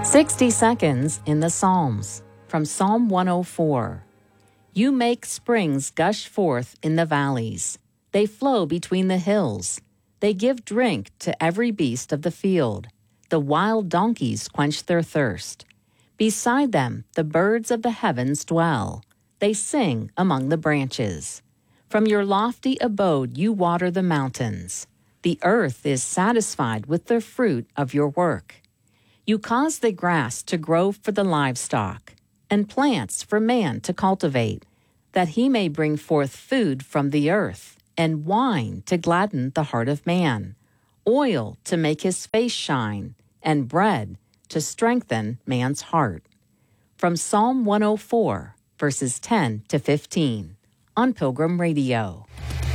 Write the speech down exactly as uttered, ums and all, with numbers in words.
sixty seconds in the Psalms from Psalm one oh four. You make springs gush forth in the valleys. They flow between the hills. They give drink to every beast of the field. The wild donkeys quench their thirst. Beside them the birds of the heavens dwell. They sing among the branches. From your lofty abode you water the mountains. The earth is satisfied with the fruit of your work. You cause the grass to grow for the livestock, and plants for man to cultivate, that he may bring forth food from the earth, and wine to gladden the heart of man, oil to make his face shine, and bread to strengthen man's heart. From Psalm one oh four, verses ten to fifteen, on Pilgrim Radio.